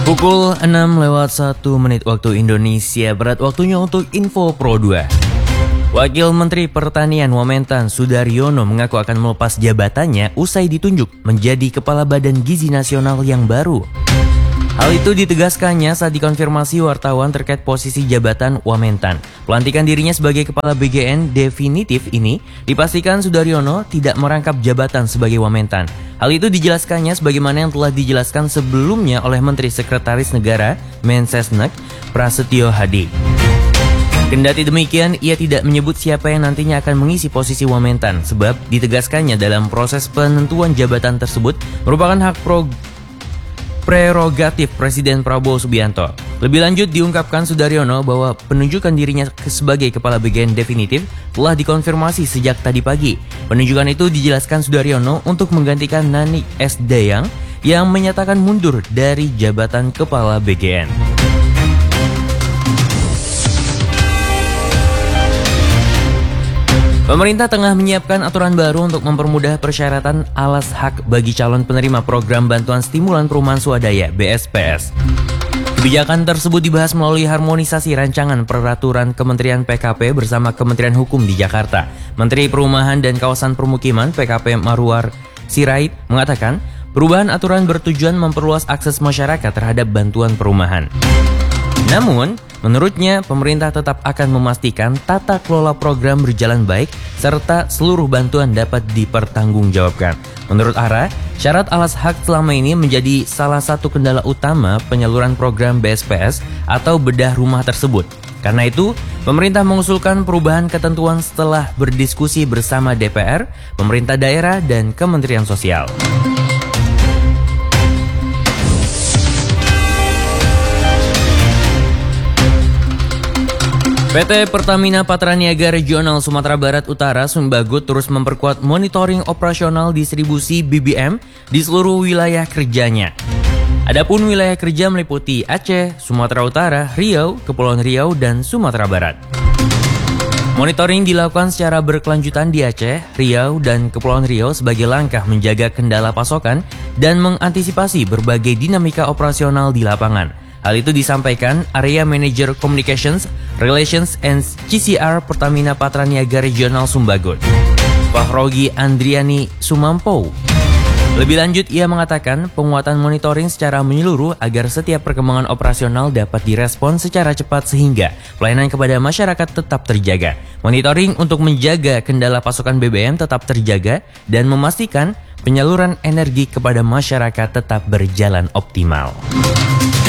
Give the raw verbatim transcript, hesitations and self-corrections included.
Pukul enam lewat satu menit waktu Indonesia Barat, waktunya untuk Info Pro dua. Wakil Menteri Pertanian Wamentan Sudaryono mengaku akan melepas jabatannya usai ditunjuk menjadi Kepala Badan Gizi Nasional yang baru. Hal itu ditegaskannya saat dikonfirmasi wartawan terkait posisi jabatan Wamentan. Pelantikan dirinya sebagai Kepala B G N definitif ini dipastikan Sudaryono tidak merangkap jabatan sebagai Wamentan. Hal itu dijelaskannya sebagaimana yang telah dijelaskan sebelumnya oleh Menteri Sekretaris Negara Mensesnek Prasetyo Hadi. Kendati demikian, ia tidak menyebut siapa yang nantinya akan mengisi posisi Wamentan, sebab ditegaskannya dalam proses penentuan jabatan tersebut merupakan hak pro prerogatif Presiden Prabowo Subianto. Lebih lanjut diungkapkan Sudaryono bahwa penunjukan dirinya sebagai Kepala B G N definitif telah dikonfirmasi sejak tadi pagi. Penunjukan itu dijelaskan Sudaryono untuk menggantikan Nani S. Dayang yang menyatakan mundur dari jabatan Kepala B G N. Pemerintah tengah menyiapkan aturan baru untuk mempermudah persyaratan alas hak bagi calon penerima program bantuan stimulan perumahan swadaya B S P S. Kebijakan tersebut dibahas melalui harmonisasi rancangan peraturan Kementerian P K P bersama Kementerian Hukum di Jakarta. Menteri Perumahan dan Kawasan Permukiman P K P Marwar Sirait mengatakan, perubahan aturan bertujuan memperluas akses masyarakat terhadap bantuan perumahan. Namun, menurutnya, pemerintah tetap akan memastikan tata kelola program berjalan baik serta seluruh bantuan dapat dipertanggungjawabkan. Menurut Ara, syarat alas hak selama ini menjadi salah satu kendala utama penyaluran program B S P S atau bedah rumah tersebut. Karena itu, pemerintah mengusulkan perubahan ketentuan setelah berdiskusi bersama D P R, pemerintah daerah, dan Kementerian Sosial. P T Pertamina Patraniaga Regional Sumatera Barat Utara Sumbagut terus memperkuat monitoring operasional distribusi B B M di seluruh wilayah kerjanya. Adapun wilayah kerja meliputi Aceh, Sumatera Utara, Riau, Kepulauan Riau, dan Sumatera Barat. Monitoring dilakukan secara berkelanjutan di Aceh, Riau, dan Kepulauan Riau sebagai langkah menjaga kendala pasokan dan mengantisipasi berbagai dinamika operasional di lapangan. Hal itu disampaikan Area Manager Communications, Relations and C C R Pertamina Patraniaga Regional Sumbagut, Fahrogi Andriani Sumampo. Lebih lanjut, ia mengatakan penguatan monitoring secara menyeluruh agar setiap perkembangan operasional dapat direspon secara cepat sehingga pelayanan kepada masyarakat tetap terjaga. Monitoring untuk menjaga kendala pasokan B B M tetap terjaga dan memastikan penyaluran energi kepada masyarakat tetap berjalan optimal.